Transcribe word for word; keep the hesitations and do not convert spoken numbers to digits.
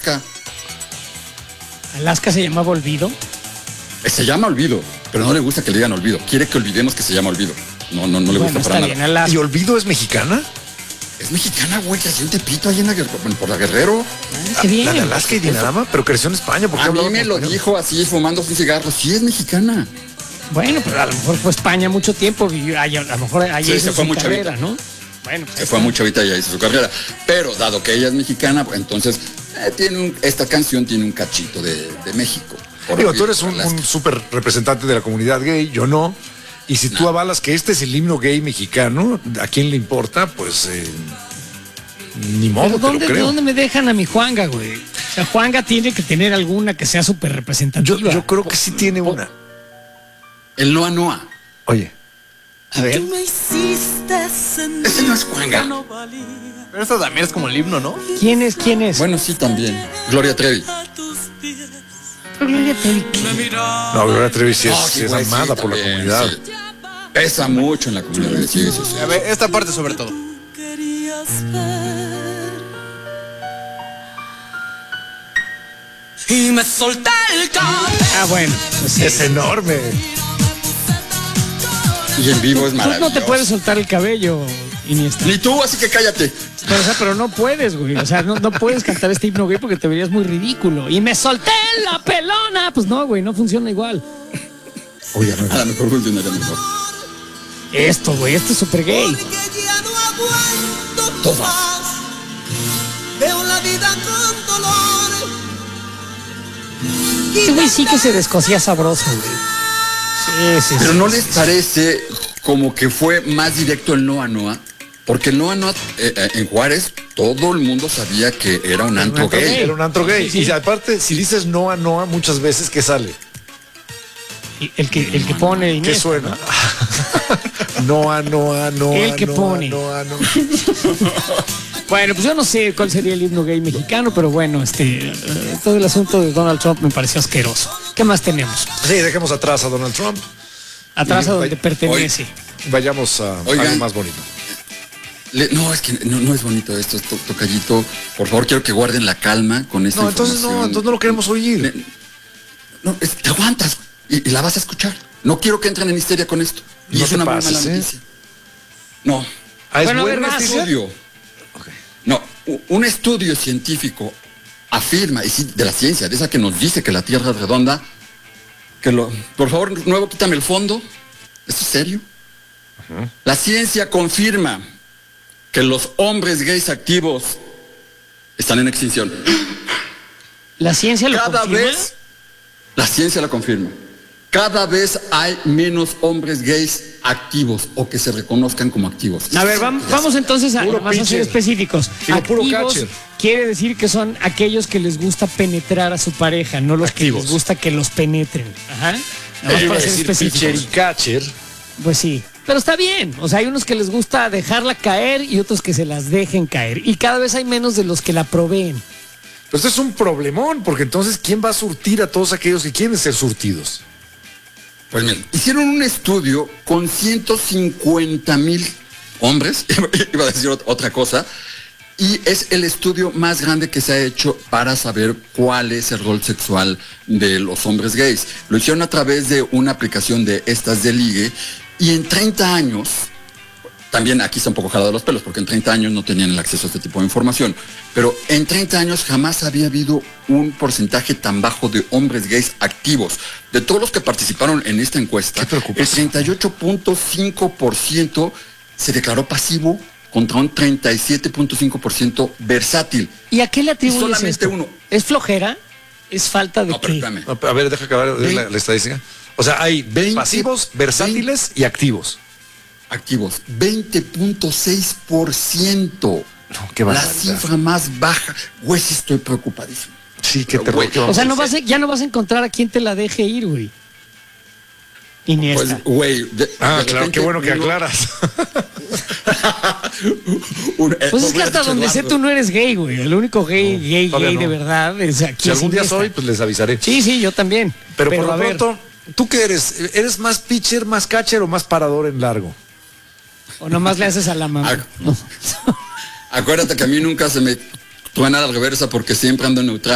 Alaska. ¿Alaska se llamaba Olvido? Se llama Olvido, pero no le gusta que le digan Olvido. Quiere que olvidemos que se llama Olvido. No, no, no le Bueno, gusta para está nada. bien, Alaska. ¿Y Olvido es mexicana? Es mexicana, güey, que hacía un tepito ahí en la, Guer- por la Guerrero. Ah, qué bien. La de Alaska y Dinarama, pero creció en España. ¿Por qué A mí hablaba me como lo español? dijo así, fumándose un cigarro. Sí, es mexicana. Bueno, pero a lo mejor fue España mucho tiempo, vivió allá, a lo mejor allá Sí, hizo se fue su mucho carrera, ahorita. ¿no? Bueno, pues Se fue mucho ahorita y ya hizo su carrera. Pero dado que ella es mexicana, pues, entonces eh, tiene un, esta canción tiene un cachito de, de México. Por Digo, lo tú que- eres un, Alaska. un súper representante de la comunidad gay, yo no. Y si tú avalas que este es el himno gay mexicano, ¿a quién le importa? Pues eh, ni modo, Pero te lo ¿dónde, creo. ¿dónde me dejan a mi Juanga, güey? O sea, Juanga tiene que tener alguna que sea súper representativa. Yo, yo creo que sí tiene una. El Noa Noa. Oye, A ver. Ese no es Juanga. Pero esto también es como el himno, ¿no? ¿Quién es? ¿Quién es? Bueno, sí, también. Gloria Trevi. Pero Gloria Trevi, ¿qué? no, Gloria Trevi sí es, No, sí es güey, amada sí, por la también, comunidad. sí. Pesa mucho en la comunidad. Sí, sí, sí. A ver, esta parte sobre todo. Y me solté el cabello. Ah, bueno. Pues sí. Es enorme. Y en vivo es Tú maravilloso. no te puedes soltar el cabello, Iniesta. Ni tú, así que cállate. Pero, o sea, pero no puedes, güey. O sea, no, no puedes cantar este himno gay porque te verías muy ridículo. Y me solté la pelona. Pues no, güey, no funciona igual. Oye, no, A lo mejor funcionaría mejor. Esto, güey, esto es súper gay. Que ya no aguanto Todas. más. Veo la vida con dolor. Este güey sí que se descosía sabroso, güey. Sí, sí, Pero sí. ¿no les parece como que fue más directo el Noa Noa? Porque el Noa Noa eh, eh, en Juárez todo el mundo sabía que era un antro antro gay. gay. era un antro gay. Sí, sí. Y aparte, si dices no a Noa muchas veces, ¿qué sale? Y El que, el que pone ¿Qué Iniesta, suena? Noa, Noa, Noa. El que Noa, pone. Noa, Noa. Bueno, pues yo no sé cuál sería el himno gay mexicano, pero bueno, este, eh, todo el asunto de Donald Trump me pareció asqueroso. ¿Qué más tenemos? Sí, dejemos atrás a Donald Trump. Atrás a Y donde vaya- pertenece. Vayamos a Oigan. algo más bonito. Le- no, es que no, no es bonito esto, to- tocallito. Por favor, quiero que guarden la calma con esta No, entonces no, información. entonces no lo queremos oír. Ne- No, es- te aguantas y, y la vas a escuchar. No quiero que entren en histeria con esto. Y No es te una muy pases, mala ¿eh? noticia. No, Ah, ¿es Bueno, a buena ver, vas. un noticia? estudio. No, u- un estudio científico afirma, y sí, de la ciencia, de esa que nos dice que la Tierra es redonda, que lo, por favor, nuevo, quítame el fondo. ¿Esto es serio? La ciencia confirma que los hombres gays activos están en extinción. La ciencia lo Cada confirma. vez, la ciencia la confirma. Cada vez hay menos hombres gays activos o que se reconozcan como activos. A ver, vamos, vamos entonces a, Puro vamos a ser pitcher. específicos. Digo, puro Activos catcher. quiere decir que son aquellos que les gusta penetrar a su pareja, no los Activos. que les gusta que los penetren. Ajá. Nada más Iba a para ser decir pitcher y específicos. catcher. Pues sí. Pero está bien. O sea, hay unos que les gusta dejarla caer y otros que se las dejen caer. Y cada vez hay menos de los que la proveen. Pero esto es un problemón, porque entonces, ¿quién va a surtir a todos aquellos que quieren ser surtidos? Pues miren, hicieron un estudio con ciento cincuenta mil hombres, iba a decir ot- otra cosa, y es el estudio más grande que se ha hecho para saber cuál es el rol sexual de los hombres gays. Lo hicieron a través de una aplicación de estas de ligue, y en treinta años, también aquí está un poco jalado de los pelos, porque en treinta años no tenían el acceso a este tipo de información, pero en treinta años jamás había habido un porcentaje tan bajo de hombres gays activos. De todos los que participaron en esta encuesta, Qué preocupación. el treinta y ocho punto cinco por ciento se declaró pasivo contra un treinta y siete punto cinco por ciento versátil. ¿Y a qué le atribuyes solamente esto? uno. ¿Es flojera? ¿Es falta de No, pero qué? espérame. A ver, deja acabar la, la estadística. O sea, hay veinte, pasivos, versátiles y activos. Activos, veinte punto seis por ciento. No, qué La barbaridad. cifra más baja. Güey, sí estoy preocupadísimo. Sí, qué Pero, terror. güey, ¿Qué O vamos sea, a no hacer? vas a- ya no vas a encontrar a quien te la deje ir, güey. Iniesta. Pues, güey. de- Ah, de claro, repente qué bueno que digo- aclaras. Un- eh, Pues es que hubiera hasta dicho donde sé Eduardo. tú no eres gay, güey. El único gay, gay, todavía gay no. de verdad es aquí. Si es algún día Iniesta. soy, pues les avisaré. Sí, sí, yo también. Pero, por a lo ver, pronto, ¿tú qué eres? ¿Eres más pitcher, más catcher o más parador en largo? o nomás le haces a la mamá. Ac- Acuérdate que a mí nunca se me truena la reversa porque siempre ando neutral.